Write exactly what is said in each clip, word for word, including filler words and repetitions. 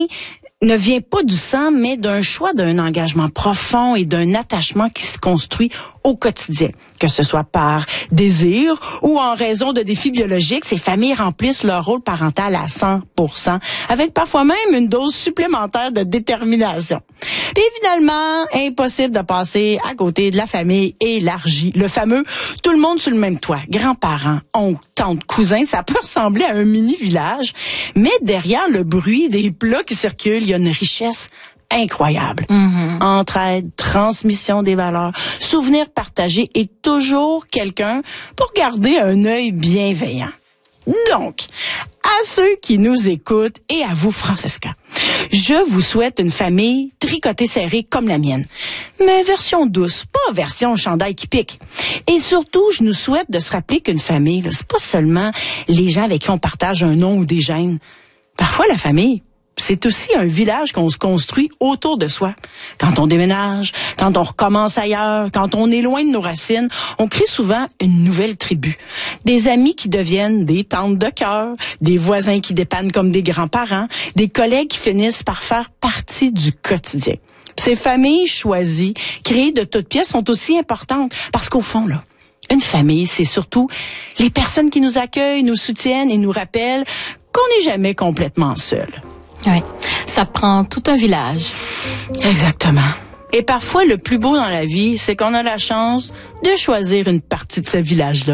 ne vient pas du sang, mais d'un choix d'un engagement profond et d'un attachement qui se construit au quotidien. Que ce soit par désir ou en raison de défis biologiques, ces familles remplissent leur rôle parental à cent pour cent, avec parfois même une dose supplémentaire de détermination. Puis finalement, impossible de passer à côté de la famille élargie. Le fameux « tout le monde sur le même toit », grands-parents, oncles, tantes, cousins, ça peut ressembler à un mini-village, mais derrière le bruit des plats qui circulent, il y a une richesse incroyable. Mm-hmm. Entraide, transmission des valeurs, souvenirs partagés et toujours quelqu'un pour garder un œil bienveillant. Donc, à ceux qui nous écoutent et à vous, Francesca, je vous souhaite une famille tricotée serrée comme la mienne. Mais version douce, pas version chandail qui pique. Et surtout, je nous souhaite de se rappeler qu'une famille, là, c'est pas seulement les gens avec qui on partage un nom ou des gènes. Parfois, la famille, c'est aussi un village qu'on se construit autour de soi. Quand on déménage, quand on recommence ailleurs, quand on est loin de nos racines, on crée souvent une nouvelle tribu. Des amis qui deviennent des tantes de cœur, des voisins qui dépannent comme des grands-parents, des collègues qui finissent par faire partie du quotidien. Ces familles choisies, créées de toutes pièces, sont aussi importantes parce qu'au fond, là, une famille, c'est surtout les personnes qui nous accueillent, nous soutiennent et nous rappellent qu'on n'est jamais complètement seul. Oui, ça prend tout un village. Exactement. Et parfois, le plus beau dans la vie, c'est qu'on a la chance de choisir une partie de ce village-là.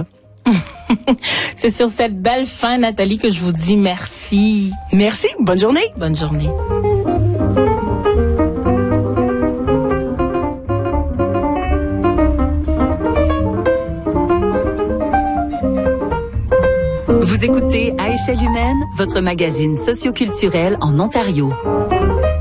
C'est sur cette belle fin, Nathalie, que je vous dis merci. Merci, bonne journée. Bonne journée. Vous écoutez À échelle humaine, votre magazine socioculturel en Ontario.